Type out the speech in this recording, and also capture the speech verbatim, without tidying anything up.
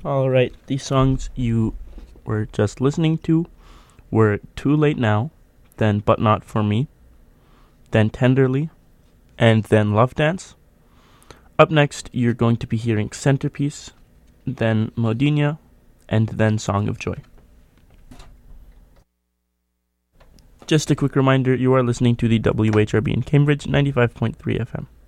Alright, the songs you were just listening to were Too Late Now, then But Not For Me, then Tenderly, and then Love Dance. Up next, you're going to be hearing Centerpiece, then Modinia, and then Song of Joy. Just a quick reminder, you are listening to the W H R B in Cambridge, ninety-five point three F M.